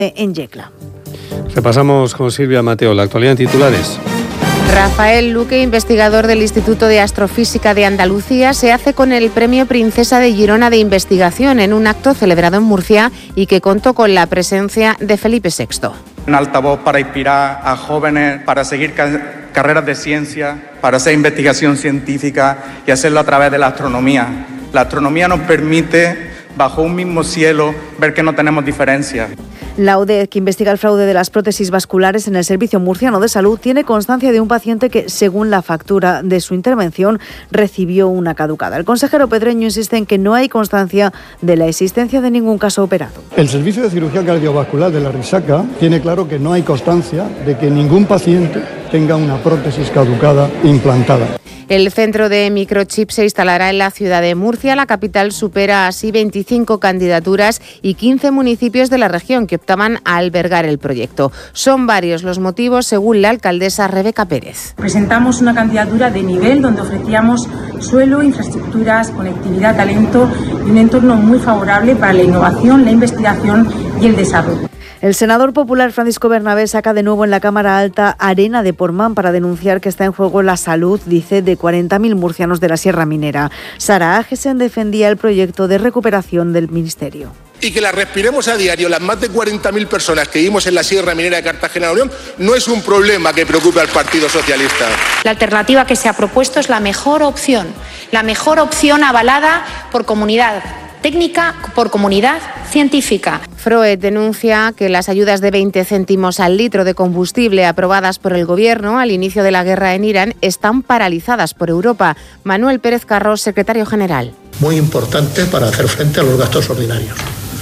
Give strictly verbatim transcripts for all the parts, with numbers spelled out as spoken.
en Yecla. Repasamos con Silvia Mateo la actualidad en titulares. Rafael Luque, investigador del Instituto de Astrofísica de Andalucía, se hace con el Premio Princesa de Girona de Investigación en un acto celebrado en Murcia y que contó con la presencia de Felipe sexto. Un altavoz para inspirar a jóvenes, para seguir ca- carreras de ciencia, para hacer investigación científica y hacerlo a través de la astronomía. La astronomía nos permite, bajo un mismo cielo, ver que no tenemos diferencias. La U D E, que investiga el fraude de las prótesis vasculares en el Servicio Murciano de Salud, tiene constancia de un paciente que, según la factura de su intervención, recibió una caducada. El consejero Pedreño insiste en que no hay constancia de la existencia de ningún caso operado. El Servicio de Cirugía Cardiovascular de la Risaca tiene claro que no hay constancia de que ningún paciente tenga una prótesis caducada implantada. El centro de microchip se instalará en la ciudad de Murcia. La capital supera así veinticinco candidaturas y quince municipios de la región que optaban a albergar el proyecto. Son varios los motivos, según la alcaldesa Rebeca Pérez. Presentamos una candidatura de nivel donde ofrecíamos suelo, infraestructuras, conectividad, talento y un entorno muy favorable para la innovación, la investigación y el desarrollo. El senador popular Francisco Bernabé saca de nuevo en la Cámara Alta Arena de Portmán para denunciar que está en juego la salud, dice, de cuarenta mil murcianos de la Sierra Minera. Sara Agesen defendía el proyecto de recuperación del Ministerio. Y que la respiremos a diario, las más de cuarenta mil personas que vivimos en la Sierra Minera de Cartagena de la Unión, no es un problema que preocupe al Partido Socialista. La alternativa que se ha propuesto es la mejor opción, la mejor opción avalada por comunidad técnica, por comunidad científica. Froed denuncia que las ayudas de veinte céntimos al litro de combustible aprobadas por el Gobierno al inicio de la guerra en Irán están paralizadas por Europa. Manuel Pérez Carros, secretario general. Muy importante para hacer frente a los gastos ordinarios.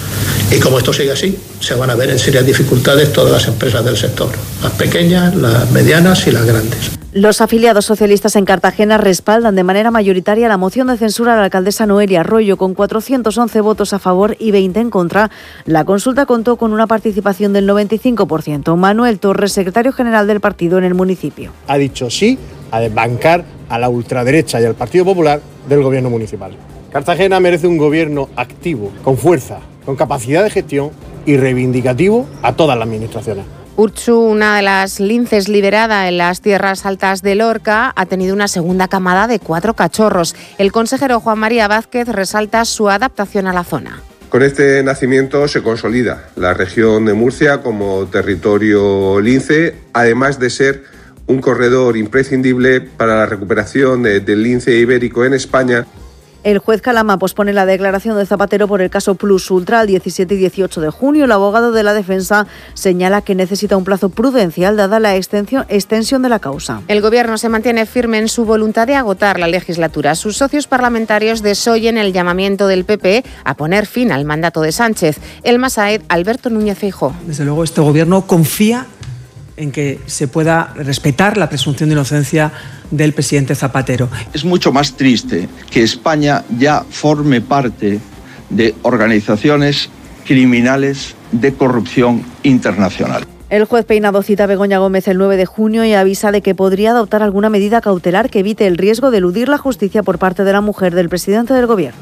Y como esto sigue así, se van a ver en serias dificultades todas las empresas del sector, las pequeñas, las medianas y las grandes. Los afiliados socialistas en Cartagena respaldan de manera mayoritaria la moción de censura a la alcaldesa Noelia Arroyo, con cuatrocientos once votos a favor y veinte en contra. La consulta contó con una participación del noventa y cinco por ciento. Manuel Torres, secretario general del partido en el municipio. Ha dicho sí a desbancar a la ultraderecha y al Partido Popular del gobierno municipal. Cartagena merece un gobierno activo, con fuerza, con capacidad de gestión y reivindicativo a todas las administraciones. Urchu, una de las linces liberada en las tierras altas de Lorca, ha tenido una segunda camada de cuatro cachorros. El consejero Juan María Vázquez resalta su adaptación a la zona. Con este nacimiento se consolida la región de Murcia como territorio lince, además de ser un corredor imprescindible para la recuperación de, del lince ibérico en España. El juez Calama pospone la declaración de Zapatero por el caso Plus Ultra al diecisiete y dieciocho de junio. El abogado de la defensa señala que necesita un plazo prudencial dada la extensión, extensión de la causa. El Gobierno se mantiene firme en su voluntad de agotar la legislatura. Sus socios parlamentarios desoyen el llamamiento del P P a poner fin al mandato de Sánchez. El Masaed, Alberto Núñez Feijóo. Desde luego este Gobierno confía en que se pueda respetar la presunción de inocencia del presidente Zapatero. Es mucho más triste que España ya forme parte de organizaciones criminales de corrupción internacional. El juez Peinado cita a Begoña Gómez el nueve de junio y avisa de que podría adoptar alguna medida cautelar que evite el riesgo de eludir la justicia por parte de la mujer del presidente del Gobierno.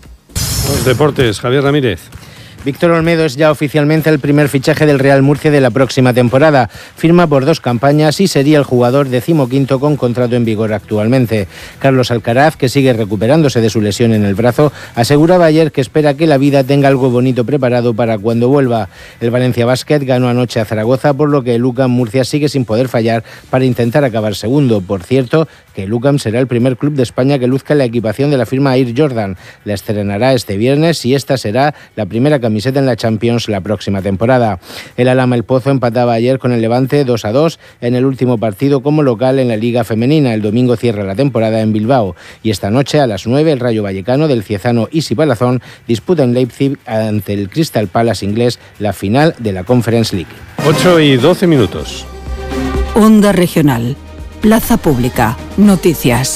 Los deportes, Javier Ramírez. Víctor Olmedo es ya oficialmente el primer fichaje del Real Murcia de la próxima temporada. Firma por dos campañas y sería el jugador decimoquinto con contrato en vigor actualmente. Carlos Alcaraz, que sigue recuperándose de su lesión en el brazo, aseguraba ayer que espera que la vida tenga algo bonito preparado para cuando vuelva. El Valencia Basket ganó anoche a Zaragoza, por lo que el UCAM Murcia sigue sin poder fallar para intentar acabar segundo. Por cierto, que el UCAM será el primer club de España que luzca la equipación de la firma Air Jordan. La estrenará este viernes y esta será la primera camiseta en la Champions la próxima temporada. El Alhama El Pozo empataba ayer con el Levante dos a dos en el último partido como local en la Liga Femenina. El domingo cierra la temporada en Bilbao y esta noche a las nueve el Rayo Vallecano del Ciezano Isi Palazón disputa en Leipzig ante el Crystal Palace inglés la final de la Conference League. ocho y doce minutos. Onda Regional. Plaza Pública. Noticias.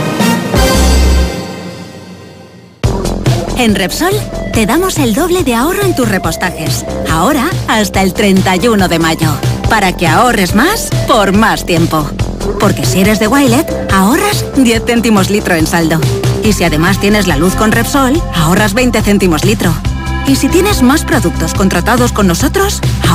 En Repsol te damos el doble de ahorro en tus repostajes. Ahora hasta el treinta y uno de mayo. Para que ahorres más por más tiempo. Porque si eres de Wilet, ahorras diez céntimos litro en saldo. Y si además tienes la luz con Repsol, ahorras veinte céntimos litro. Y si tienes más productos contratados con nosotros,